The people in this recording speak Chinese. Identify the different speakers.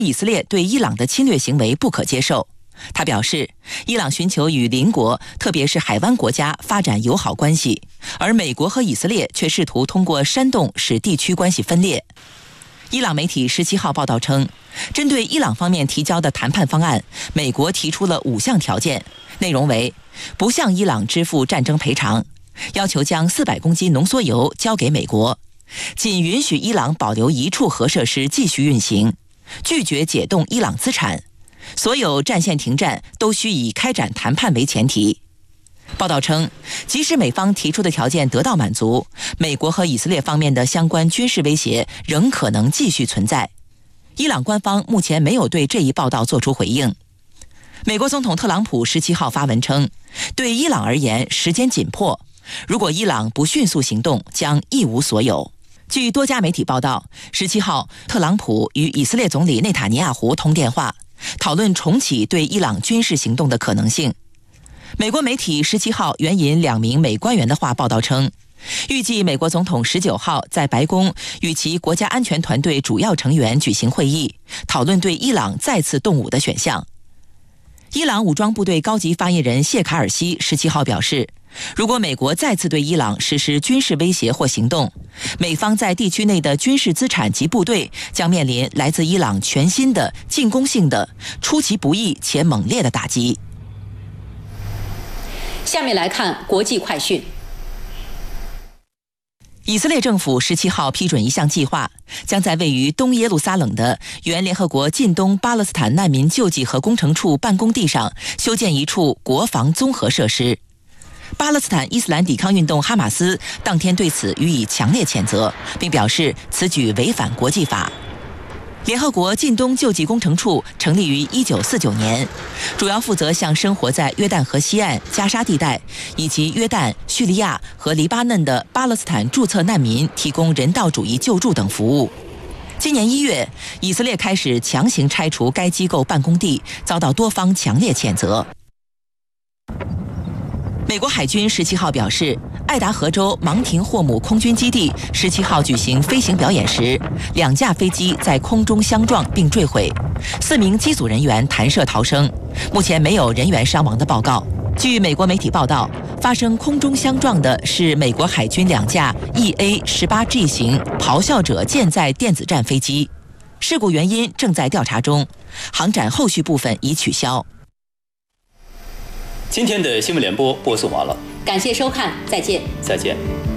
Speaker 1: 以色列对伊朗的侵略行为不可接受。他表示，伊朗寻求与邻国，特别是海湾国家发展友好关系，而美国和以色列却试图通过煽动使地区关系分裂。伊朗媒体17号报道称，针对伊朗方面提交的谈判方案，美国提出了5项条件，内容为：不向伊朗支付战争赔偿，要求将400公斤浓缩铀交给美国，仅允许伊朗保留1处核设施继续运行，拒绝解冻伊朗资产，所有战线停战都需以开展谈判为前提。报道称，即使美方提出的条件得到满足，美国和以色列方面的相关军事威胁仍可能继续存在。伊朗官方目前没有对这一报道作出回应。美国总统特朗普17号发文称，对伊朗而言时间紧迫，如果伊朗不迅速行动，将一无所有。据多家媒体报道，17号特朗普与以色列总理内塔尼亚胡通电话，讨论重启对伊朗军事行动的可能性。美国媒体17号援引2名美官员的话报道称，预计美国总统19号在白宫与其国家安全团队主要成员举行会议，讨论对伊朗再次动武的选项。伊朗武装部队高级发言人谢卡尔西17号表示，如果美国再次对伊朗实施军事威胁或行动，美方在地区内的军事资产及部队将面临来自伊朗全新的进攻性的、出其不意且猛烈的打击。
Speaker 2: 下面来看国际快讯。
Speaker 1: 以色列政府17号批准一项计划，将在位于东耶路撒冷的原联合国近东巴勒斯坦难民救济和工程处办公地上修建一处国防综合设施。巴勒斯坦伊斯兰抵抗运动哈马斯当天对此予以强烈谴责，并表示此举违反国际法。联合国近东救济工程处成立于1949年，主要负责向生活在约旦河西岸、加沙地带以及约旦、叙利亚和黎巴嫩的巴勒斯坦注册难民提供人道主义救助等服务。今年1月，以色列开始强行拆除该机构办公地，遭到多方强烈谴责。美国海军17号表示，爱达荷州芒廷霍姆空军基地17号举行飞行表演时，2架飞机在空中相撞并坠毁，4名机组人员弹射逃生，目前没有人员伤亡的报告。据美国媒体报道，发生空中相撞的是美国海军2架 EA-18G 型咆哮者舰载电子战飞机，事故原因正在调查中，航展后续部分已取消。
Speaker 3: 今天的新闻联播播送完了，
Speaker 2: 感谢收看，再见。
Speaker 3: 再见。